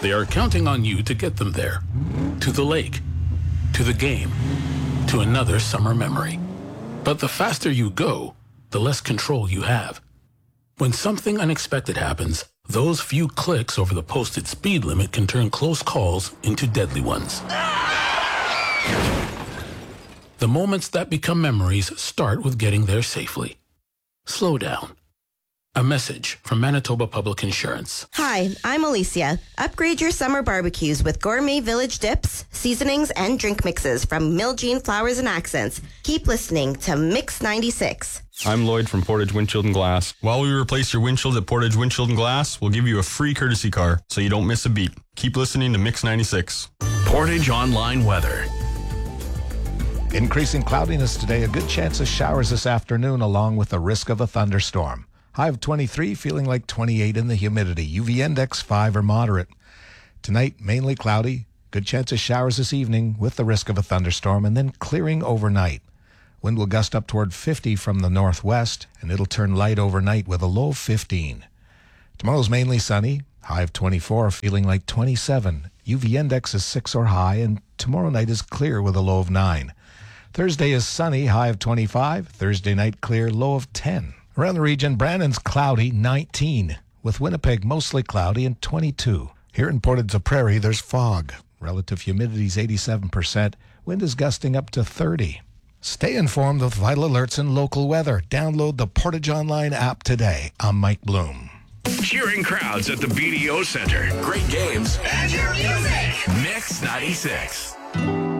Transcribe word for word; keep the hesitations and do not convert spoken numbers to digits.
They are counting on you to get them there. To the lake, to the game, to another summer memory. But the faster you go, the less control you have. When something unexpected happens, those few clicks over the posted speed limit can turn close calls into deadly ones. The moments that become memories start with getting there safely. Slow down. A message from Manitoba Public Insurance. Hi, I'm Alicia. Upgrade your summer barbecues with gourmet village dips, seasonings, and drink mixes from Miljean Flowers and Accents. Keep listening to Mix ninety-six. I'm Lloyd from Portage Windshield and Glass. While we replace your windshield at Portage Windshield and Glass, we'll give you a free courtesy car so you don't miss a beat. Keep listening to Mix ninety-six. Portage Online Weather. Increasing cloudiness today, a good chance of showers this afternoon along with the risk of a thunderstorm. High of twenty-three, feeling like twenty-eight in the humidity. U V index five or moderate. Tonight, mainly cloudy. Good chance of showers this evening with the risk of a thunderstorm and then clearing overnight. Wind will gust up toward fifty from the northwest, and it'll turn light overnight with a low of fifteen. Tomorrow's mainly sunny. High of twenty-four, feeling like twenty-seven. U V index is six or high, and tomorrow night is clear with a low of nine. Thursday is sunny. High of twenty-five. Thursday night clear, low of ten. Around the region, Brandon's cloudy, nineteen, with Winnipeg mostly cloudy and twenty-two. Here in Portage la Prairie, there's fog. Relative humidity is eighty-seven percent. Wind is gusting up to thirty. Stay informed with vital alerts and local weather. Download the Portage Online app today. I'm Mike Bloom. Cheering crowds at the B D O Center. Great games. And your music. Mix ninety-six.